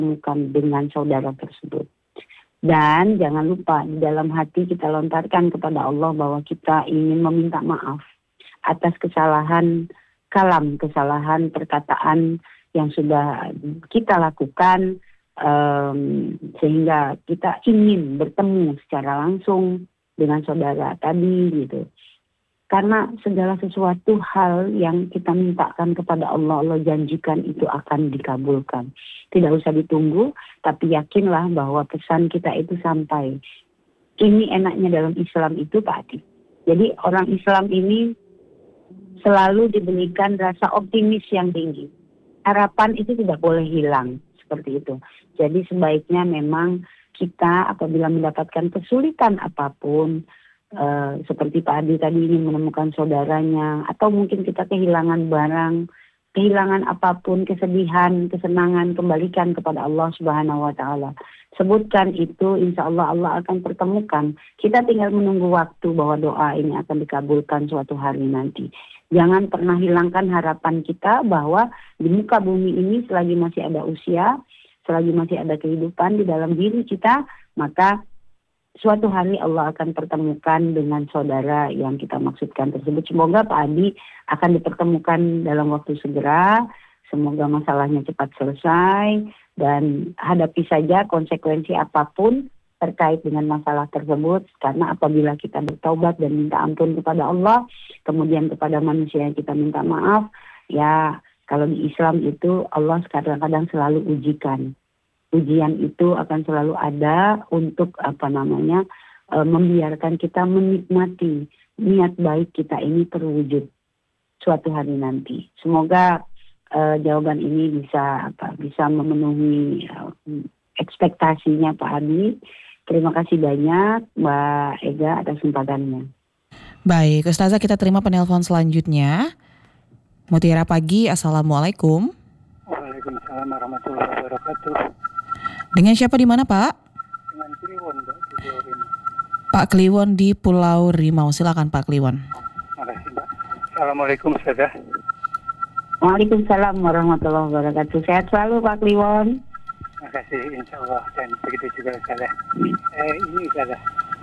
dipertemukan dengan saudara tersebut. Dan jangan lupa di dalam hati kita lontarkan kepada Allah bahwa kita ingin meminta maaf atas kesalahan kalam, kesalahan perkataan yang sudah kita lakukan, sehingga kita ingin bertemu secara langsung dengan saudara tadi gitu. Karena segala sesuatu hal yang kita mintakan kepada Allah, Allah janjikan itu akan dikabulkan. Tidak usah ditunggu, tapi yakinlah bahwa pesan kita itu sampai. Ini enaknya dalam Islam itu Pak Adi. Jadi orang Islam ini selalu diberikan rasa optimis yang tinggi. Harapan itu tidak boleh hilang, seperti itu. Jadi sebaiknya memang kita apabila mendapatkan kesulitan apapun, seperti Pak Adi tadi ingin menemukan saudaranya, atau mungkin kita kehilangan barang, kehilangan apapun, kesedihan, kesenangan, kembalikan kepada Allah Subhanahu wa Ta'ala. Sebutkan itu, insya Allah Allah akan pertemukan. Kita tinggal menunggu waktu bahwa doa ini akan dikabulkan suatu hari nanti. Jangan pernah hilangkan harapan kita bahwa di muka bumi ini selagi masih ada usia, selagi masih ada kehidupan di dalam diri kita, maka suatu hari Allah akan pertemukan dengan saudara yang kita maksudkan tersebut. Semoga Pak Adi akan dipertemukan dalam waktu segera. Semoga masalahnya cepat selesai dan hadapi saja konsekuensi apapun terkait dengan masalah tersebut. Karena apabila kita bertaubat dan minta ampun kepada Allah, kemudian kepada manusia yang kita minta maaf, ya kalau di Islam itu Allah kadang-kadang selalu ujikan. Ujian itu akan selalu ada untuk membiarkan kita menikmati niat baik kita ini terwujud suatu hari nanti. Semoga jawaban ini bisa memenuhi ekspektasinya Pak Adi. Terima kasih banyak Mbak Ega atas kesempatannya. Baik, Ustazah, kita terima penelpon selanjutnya. Mutiara Pagi, Assalamualaikum. Waalaikumsalam warahmatullahi wabarakatuh. Dengan siapa di mana, Pak? Dengan Kliwon, Mbak, di Pulau Rimau. Pak Kliwon di Pulau Rimau. Silakan Pak Kliwon. Makasih, Mbak. Assalamualaikum, Ustazah. Waalaikumsalam warahmatullahi wabarakatuh. Sehat selalu Pak Kliwon. Makasih, insya Allah. Dan begitu juga, Ustazah. Ini, Ustazah.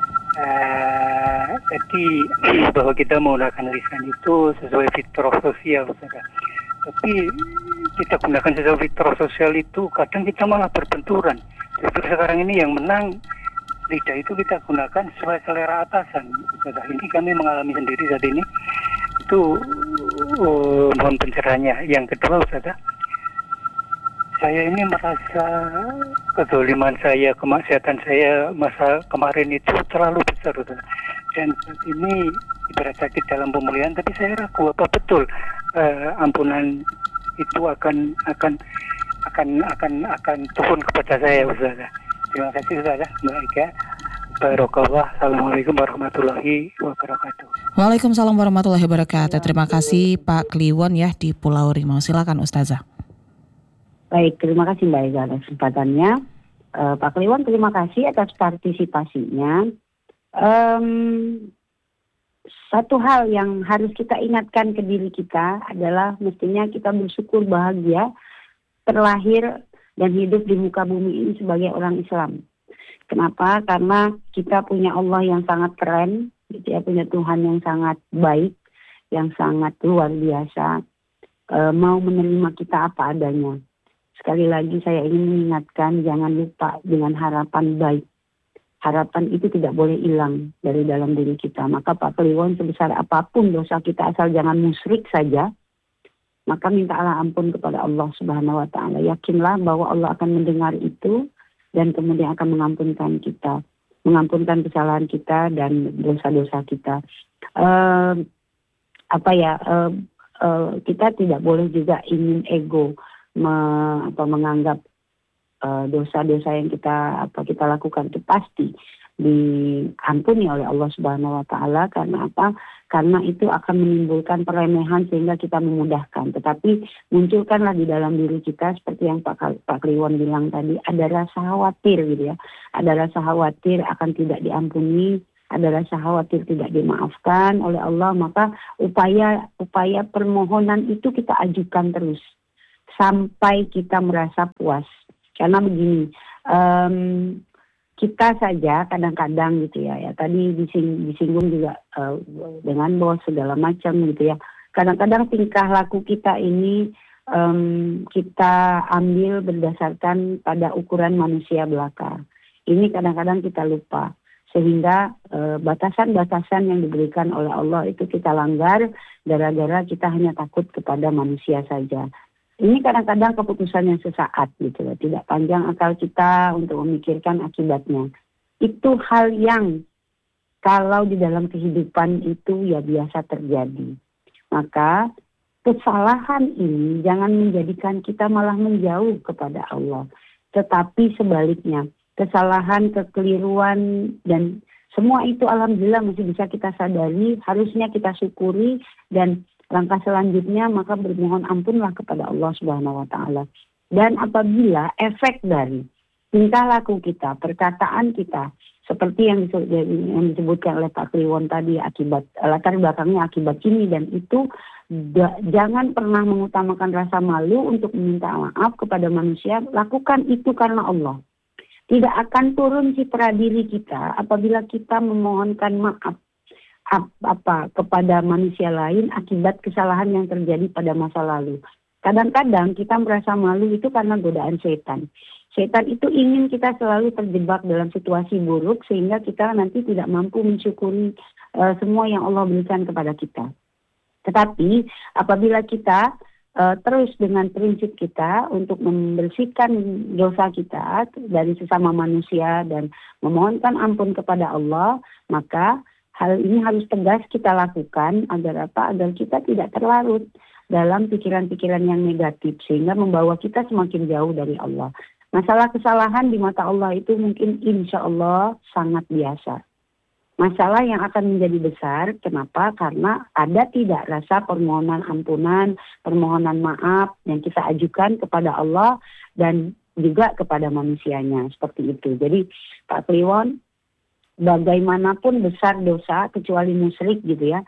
Tadi bahwa kita menggunakan lisan itu sesuai fitrah sosial, Ustazah. Tapi kita gunakan sesuai fitrah sosial itu kadang kita malah berbenturan. Justru sekarang ini yang menang lidah itu kita gunakan sesuai selera atasan. Ini kami mengalami sendiri saat ini. Itu mohon pencerahannya. Yang kedua, Ustazah, saya ini merasa kezaliman saya, kemaksiatan saya masa kemarin itu terlalu besar, Ustazah. Dan saat ini ibarat sakit dalam pemulihan, tapi saya ragu apa betul ampunan itu akan turun kepada saya, Ustazah. Terima kasih, Ustazah. Mbak Ika. Barakallah. Assalamualaikum warahmatullahi wabarakatuh. Waalaikumsalam warahmatullahi wabarakatuh. Terima kasih Pak Kliwon ya di Pulau Rimau. Silakan Ustazah. Baik, terima kasih Mbak Ega atas kesempatannya. Pak Kliwon, terima kasih atas partisipasinya. Satu hal yang harus kita ingatkan ke diri kita adalah mestinya kita bersyukur bahagia terlahir dan hidup di muka bumi ini sebagai orang Islam. Kenapa? Karena kita punya Allah yang sangat keren, kita punya Tuhan yang sangat baik, yang sangat luar biasa, mau menerima kita apa adanya. Sekali lagi saya ingin mengingatkan, jangan lupa dengan harapan baik. Harapan itu tidak boleh hilang dari dalam diri kita. Maka Pak Kliwon, sebesar apapun dosa kita asal jangan musyrik saja, maka mintalah ampun kepada Allah Subhanahu wa Ta'ala. Yakinlah bahwa Allah akan mendengar itu dan kemudian akan mengampunkan kita, mengampunkan kesalahan kita dan dosa-dosa kita. Kita tidak boleh juga ingin ego menganggap dosa-dosa yang kita lakukan itu pasti diampuni oleh Allah Subhanahu wa Ta'ala. Karena apa? Karena itu akan menimbulkan peremehan sehingga kita memudahkan. Tetapi munculkanlah di dalam diri kita seperti yang Pak Kliwon bilang tadi, ada rasa khawatir gitu ya. Ada rasa khawatir akan tidak diampuni, ada rasa khawatir tidak dimaafkan oleh Allah. Maka upaya permohonan itu kita ajukan terus sampai kita merasa puas. Karena begini, kita saja kadang-kadang gitu ya tadi disinggung juga dengan bos segala macam gitu ya. Kadang-kadang tingkah laku kita ini kita ambil berdasarkan pada ukuran manusia belaka. Ini kadang-kadang kita lupa. Sehingga batasan-batasan yang diberikan oleh Allah itu kita langgar gara-gara kita hanya takut kepada manusia saja. Ini kadang-kadang keputusan yang sesaat gitu loh. Tidak panjang akal kita untuk memikirkan akibatnya. Itu hal yang kalau di dalam kehidupan itu ya biasa terjadi. Maka kesalahan ini jangan menjadikan kita malah menjauh kepada Allah. Tetapi sebaliknya, kesalahan, kekeliruan, dan semua itu alhamdulillah masih bisa kita sadari, harusnya kita syukuri, dan langkah selanjutnya maka bermohon ampunlah kepada Allah Subhanahu wa Ta'ala. Dan apabila efek dari tingkah laku kita, perkataan kita, seperti yang disebutkan oleh Pak Kliwon tadi, akibat latar belakangnya akibat ini dan itu, jangan pernah mengutamakan rasa malu untuk meminta maaf kepada manusia. Lakukan itu karena Allah. Tidak akan turun citra diri kita apabila kita memohonkan maaf kepada manusia lain akibat kesalahan yang terjadi pada masa lalu. Kadang-kadang kita merasa malu itu karena godaan setan. Setan itu ingin kita selalu terjebak dalam situasi buruk sehingga kita nanti tidak mampu mensyukuri semua yang Allah berikan kepada kita. Tetapi apabila kita terus dengan prinsip kita untuk membersihkan dosa kita dari sesama manusia dan memohonkan ampun kepada Allah, maka hal ini harus tegas kita lakukan agar apa? Agar kita tidak terlarut dalam pikiran-pikiran yang negatif sehingga membawa kita semakin jauh dari Allah. Masalah kesalahan di mata Allah itu mungkin insya Allah sangat biasa. Masalah yang akan menjadi besar, kenapa? Karena ada tidak rasa permohonan ampunan, permohonan maaf yang kita ajukan kepada Allah dan juga kepada manusianya, seperti itu. Jadi Pak Kliwon, bagaimanapun besar dosa, kecuali musyrik gitu ya,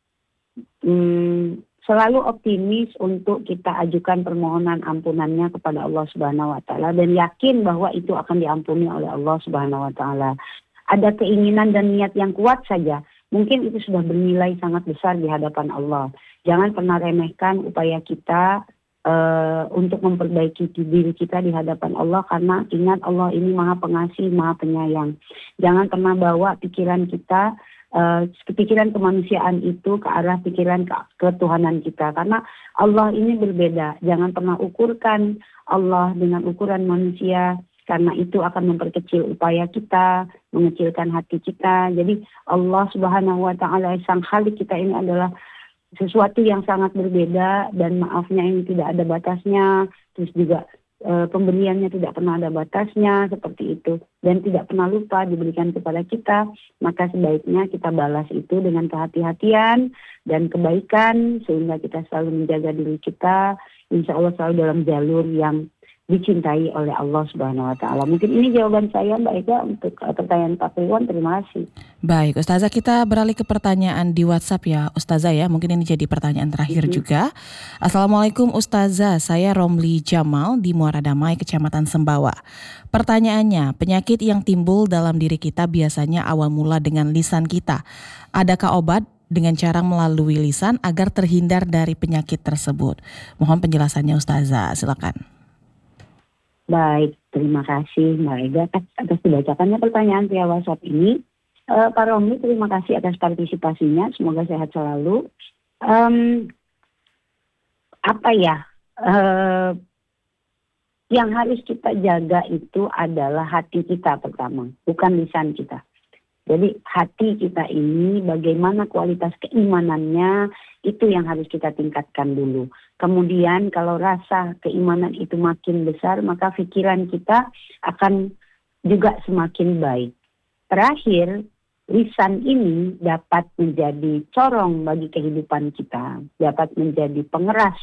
selalu optimis untuk kita ajukan permohonan ampunannya kepada Allah Subhanahu wa Ta'ala dan yakin bahwa itu akan diampuni oleh Allah Subhanahu wa Ta'ala. Ada keinginan dan niat yang kuat saja, mungkin itu sudah bernilai sangat besar di hadapan Allah. Jangan pernah remehkan upaya kita untuk memperbaiki diri kita di hadapan Allah, karena ingat Allah ini Maha Pengasih, Maha Penyayang. Jangan pernah bawa pikiran kita, pikiran kemanusiaan itu ke arah pikiran ketuhanan kita, karena Allah ini berbeda. Jangan pernah ukurkan Allah dengan ukuran manusia, karena itu akan memperkecil upaya kita, mengecilkan hati kita. Jadi Allah Subhanahu wa Ta'ala Sang Khalik kita ini adalah sesuatu yang sangat berbeda dan maafnya ini tidak ada batasnya. Terus juga pemberiannya tidak pernah ada batasnya, seperti itu. Dan tidak pernah lupa diberikan kepada kita. Maka sebaiknya kita balas itu dengan kehati-hatian dan kebaikan sehingga kita selalu menjaga diri kita. Insya Allah selalu dalam jalur yang dicintai oleh Allah Subhanahu wa Ta'ala. Mungkin ini jawaban saya Mbak Ega untuk pertanyaan Pak Kliwon. Terima kasih. Baik Ustazah, kita beralih ke pertanyaan di WhatsApp ya Ustazah ya. Mungkin ini jadi pertanyaan terakhir juga. Assalamualaikum Ustazah, saya Romli Jamal di Muara Damai, Kecamatan Sembawa. Pertanyaannya, penyakit yang timbul dalam diri kita biasanya awal mula dengan lisan kita. Adakah obat dengan cara melalui lisan agar terhindar dari penyakit tersebut? Mohon penjelasannya Ustazah, silakan. Baik, terima kasih Mbak Ega atas dibacakannya pertanyaan via WhatsApp ini. Pak Romli, terima kasih atas partisipasinya. Semoga sehat selalu. Yang harus kita jaga itu adalah hati kita pertama, bukan lisan kita. Jadi hati kita ini bagaimana kualitas keimanannya itu yang harus kita tingkatkan dulu. Kemudian kalau rasa keimanan itu makin besar maka pikiran kita akan juga semakin baik. Terakhir, lisan ini dapat menjadi corong bagi kehidupan kita, dapat menjadi pengeras